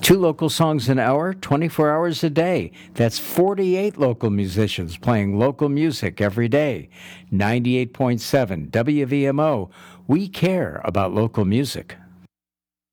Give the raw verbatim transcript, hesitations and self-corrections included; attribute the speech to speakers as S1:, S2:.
S1: Two local songs an hour, twenty-four hours a day. That's forty-eight local musicians playing local music every day. ninety-eight point seven W V M O. We care about local music.